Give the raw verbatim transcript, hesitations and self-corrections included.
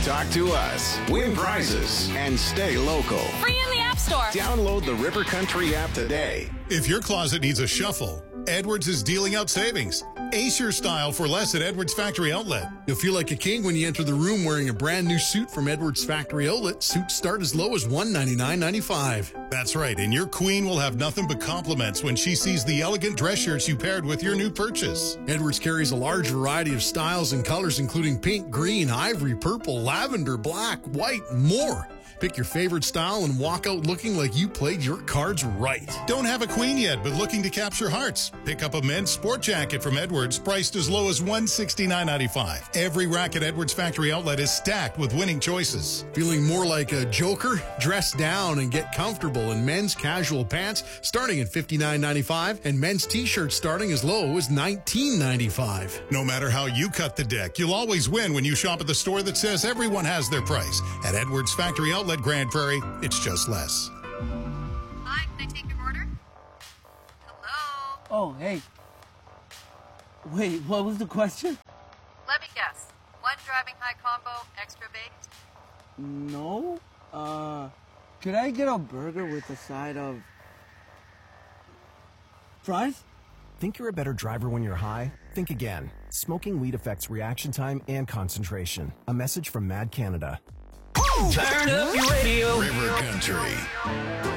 Talk to us, win prizes, and stay local. Free in the App Store. Download the River Country app today. If your closet needs a shuffle, Edwards is dealing out savings. Ace your style for less at Edwards Factory Outlet. You'll feel like a king when you enter the room wearing a brand new suit from Edwards Factory Outlet. Suits start as low as one hundred ninety-nine ninety-five. That's right, and your queen will have nothing but compliments when she sees the elegant dress shirts you paired with your new purchase. Edwards carries a large variety of styles and colors, including pink, green, ivory, purple, lavender, black, white, and more. Pick your favorite style and walk out looking like you played your cards right. Don't have a queen yet, but looking to capture hearts? Pick up a men's sport jacket from Edwards, priced as low as one hundred sixty-nine ninety-five. Every rack at Edwards Factory Outlet is stacked with winning choices. Feeling more like a joker? Dress down and get comfortable in men's casual pants starting at fifty-nine ninety-five and men's t-shirts starting as low as nineteen ninety-five. No matter how you cut the deck, you'll always win when you shop at the store that says everyone has their price. At Edwards Factory Outlet, Grand Prairie, it's just less. Hi, can I take your order? Hello? Oh, hey. Wait, what was the question? Let me guess. One driving high combo, extra baked? No. Uh, could I get a burger with a side of fries? Think you're a better driver when you're high? Think again. Smoking weed affects reaction time and concentration. A message from Mad Canada. Turn up your radio. River Country.